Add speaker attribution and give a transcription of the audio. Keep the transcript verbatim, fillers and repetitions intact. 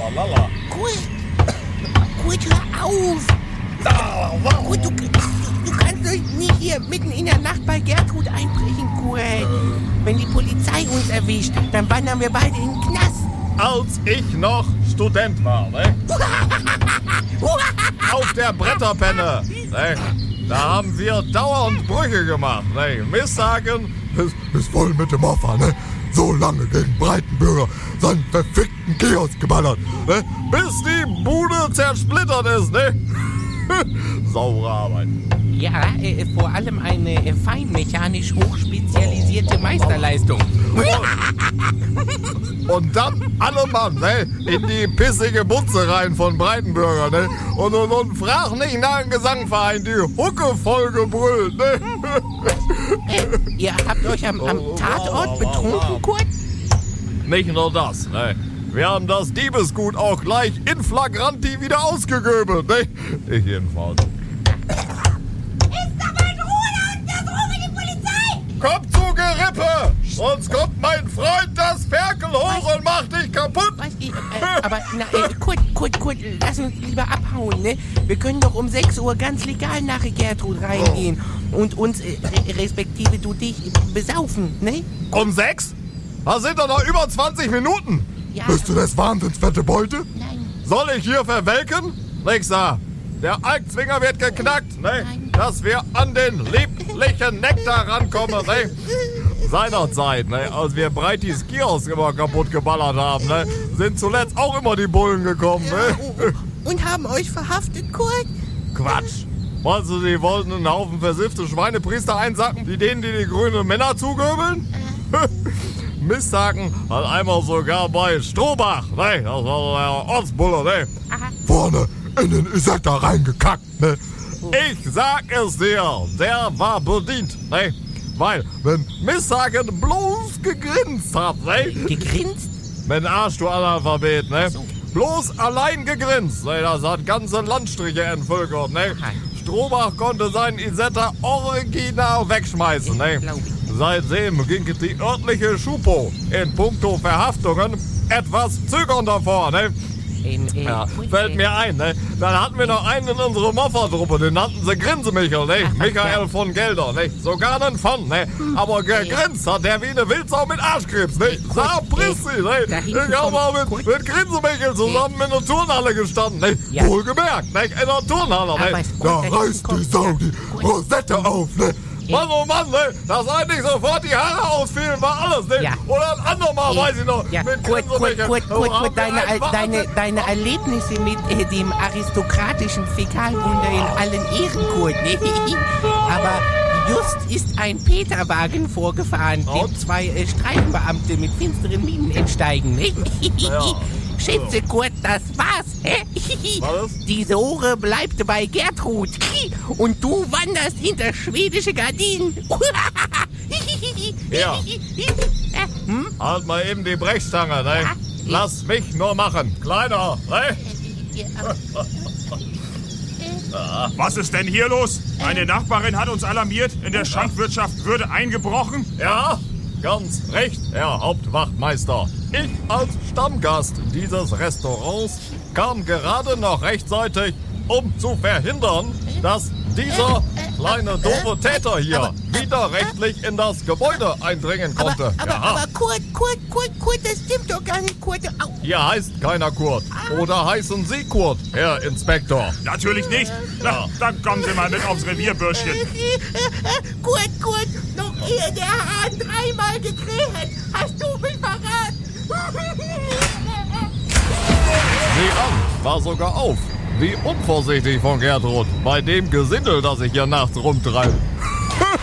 Speaker 1: lala.
Speaker 2: Kurt, Kurt, hör auf. Kurt, du, du kannst doch nicht hier mitten in der Nacht bei Gertrud einbrechen, Kurt. Wenn die Polizei uns erwischt, dann wandern wir beide in den Knast.
Speaker 1: Als ich noch Student war, ne? Auf der Bretterpenne, ne? Da haben wir dauernd Brüche gemacht, ne? Misssagen.
Speaker 3: Ist, ist voll mit dem Opfer, ne? So lange gegen Breitenbürger seinen verfickten Kiosk geballert, ne?
Speaker 1: Bis die Bude zersplittert ist, ne? Saure Arbeit.
Speaker 2: Ja, äh, vor allem eine äh, feinmechanisch hochspezialisierte Meisterleistung.
Speaker 1: Und dann alle Mann, ne? In die pissige Butze rein von Breitenbürger, ne? Und, und, und frag nicht nach dem Gesangverein, die Hucke voll gebrüllt, ne?
Speaker 2: Äh, ihr habt euch am, am Tatort betrunken, Kurt?
Speaker 1: Nicht nur das, ne? Wir haben das Diebesgut auch gleich in flagranti wieder ausgegöbelt, ne? Ich jedenfalls.
Speaker 4: Ist da mein Ruder und das rufe die Polizei!
Speaker 1: Komm zu Gerippe! Sonst kommt mein Freund das Ferkel hoch Was? und macht dich kaputt!
Speaker 2: Was, ich, äh, aber, na, äh, Kurt, Kurt, Kurt, lass uns lieber abhauen, ne? Wir können doch um sechs Uhr ganz legal nach Gertrud reingehen oh. und uns, äh, respektive du dich, besaufen, ne?
Speaker 1: Um sechs? Das sind doch noch über zwanzig Minuten!
Speaker 2: Ja,
Speaker 3: Bist du das wahnsinnsfette Beute?
Speaker 2: Nein.
Speaker 1: Soll ich hier verwelken? Nixer. Der Alkzwinger wird geknackt, ne? Dass wir an den lieblichen Nektar rankommen, ne? Seinerzeit, ne? Als wir Breitis Kiosk immer kaputt geballert haben, ne? Sind zuletzt auch immer die Bullen gekommen, ne?
Speaker 2: Und haben euch verhaftet, Kurt?
Speaker 1: Quatsch. Meinst du, die wollten einen Haufen versiffte Schweinepriester einsacken, die denen, die die grünen Männer zugöbeln? Misssagen hat einmal sogar bei Strohbach, ne? Das war der Ortsbulle, ne?
Speaker 2: Aha.
Speaker 3: Vorne in den Isetta reingekackt, ne?
Speaker 1: Ich sag es dir, der war bedient, ne? Weil, wenn Misssagen bloß gegrinst hat, ne?
Speaker 2: Gegrinst?
Speaker 1: Mit Arsch, du Analphabet, ne?
Speaker 2: So.
Speaker 1: Bloß allein gegrinst, ne? Das hat ganze Landstriche entvölkert, ne?
Speaker 2: Aha.
Speaker 1: Strohbach konnte seinen Isetta original wegschmeißen, ne?
Speaker 2: Glaub ich.
Speaker 1: Seitdem ging die örtliche Schupo in puncto Verhaftungen etwas zögernder vor, ne?
Speaker 2: Ähm, äh,
Speaker 1: Ja,
Speaker 2: Kurt,
Speaker 1: fällt
Speaker 2: äh,
Speaker 1: mir ein, ne? Dann hatten wir noch einen in unserer Moffertruppe, den nannten sie Grinsemichel, ne?
Speaker 2: Ach,
Speaker 1: Michael
Speaker 2: ja.
Speaker 1: von Gelder, ne? Sogar einen von, ne? Aber gegrinst hat der wie eine Wildsau mit Arschkrebs, ne? Sag Prissi, ne?
Speaker 2: da hinten
Speaker 1: Ich hab mal
Speaker 2: kommt-
Speaker 1: mit, mit Grinsemichel zusammen in der Turnhalle gestanden, ne?
Speaker 2: Ja.
Speaker 1: Wohlgemerkt, ne? In der Turnhalle,
Speaker 2: Aber
Speaker 1: ne?
Speaker 2: es-
Speaker 3: Da
Speaker 2: Kurt, da
Speaker 3: reißt
Speaker 2: hinten
Speaker 3: die
Speaker 2: kommt-
Speaker 3: Sau
Speaker 2: ja,
Speaker 3: die
Speaker 2: Kurt.
Speaker 3: Rosette auf, ne?
Speaker 1: Mann, oh Mann, ne? Dass eigentlich sofort die Haare ausfielen, war alles, ne?
Speaker 2: Ja.
Speaker 1: Oder ein andermal, weiß ich noch,
Speaker 2: Ja,
Speaker 1: mit
Speaker 2: Kurt, Kurt,
Speaker 1: Grinsemichel.
Speaker 2: Kurt,
Speaker 1: Da
Speaker 2: Kurt,
Speaker 1: haben
Speaker 2: Kurt,
Speaker 1: wir
Speaker 2: deine,
Speaker 1: einfach-
Speaker 2: deine, deine Erlebnisse mit äh, dem aristokratischen Fäkalwunder in allen Ehren, Kurt, ne? Aber just ist ein Peterwagen vorgefahren, dem
Speaker 1: Und?
Speaker 2: zwei äh, Streifenbeamte mit finsteren Mienen entsteigen, ne?
Speaker 1: Ja.
Speaker 2: Schätze, Kurt, das war's, hä?
Speaker 1: Was?
Speaker 2: Die Sohre bleibt bei Gertrud und du wanderst hinter schwedische Gardinen.
Speaker 1: Ja.
Speaker 2: Äh, hm?
Speaker 1: Halt mal eben die Brechstange, ne?
Speaker 2: Ja.
Speaker 1: Lass mich nur machen. Kleiner, ne?
Speaker 5: Was ist denn hier los? Eine Nachbarin hat uns alarmiert, in der Schankwirtschaft würde eingebrochen.
Speaker 1: Ja, ganz recht, Herr Hauptwachtmeister. Ich als Stammgast dieses Restaurants kam gerade noch rechtzeitig, um zu verhindern, dass dieser kleine doofe Täter hier widerrechtlich in das Gebäude eindringen konnte.
Speaker 2: Aber, aber,
Speaker 1: Ja.
Speaker 2: aber Kurt, Kurt, Kurt, Kurt, das stimmt doch gar nicht, Kurt. Au.
Speaker 1: Hier heißt keiner Kurt. Oder heißen Sie Kurt, Herr Inspektor?
Speaker 5: Natürlich nicht. Na, dann kommen Sie mal mit aufs Revierbürschchen.
Speaker 2: Kurt, Kurt, noch ehe der Hahn dreimal gekräht, hast du mich verraten.
Speaker 1: Sieh an, war sogar auf. Wie unvorsichtig von Gertrud, bei dem Gesindel, das ich hier nachts rumtreibe.